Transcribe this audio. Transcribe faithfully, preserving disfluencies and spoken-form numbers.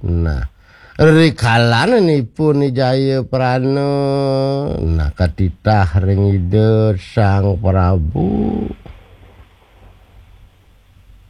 Nah, rikalan nipun Jaya Prana. Nah, katitah ring ide Sang Prabu.